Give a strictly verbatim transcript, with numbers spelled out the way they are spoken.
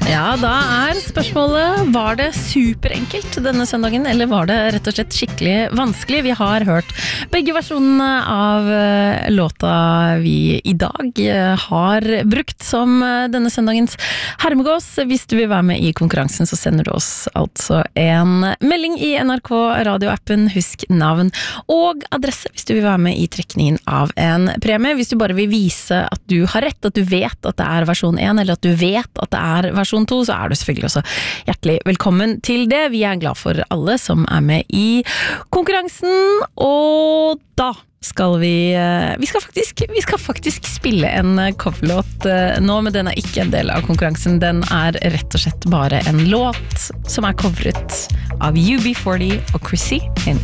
Ja, da er spørsmålet, var det superenkelt denne søndagen, eller var det rett og slett skikkelig vanskelig? Vi har hørt begge versjonene av låta vi i dag har brukt som denne søndagens hermegås. Hvis du vil være med i konkurransen, så sender du oss altså en melding i N R K radioappen. Husk navn og adresse hvis du vil være med i trekningen av en premie. Hvis du bare vil vise at du har rett, at du vet at det er versjon én, eller at du vet at det er versjon to, så er du selvfølgelig også hjertelig velkommen til det. Vi er glad for alle som er med i konkurransen, og da skal vi vi skal faktisk vi skal faktisk spille en coverlåt nå, men den er ikke en del av konkurransen. Den er rett og slett bare en låt som er coveret av U B forty og Chrissy Hynde.